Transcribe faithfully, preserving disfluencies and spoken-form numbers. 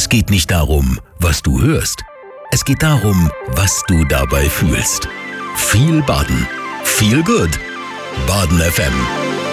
Es geht nicht darum, was du hörst. Es geht darum, was du dabei fühlst. Viel Baden. Feel good. Baden F M.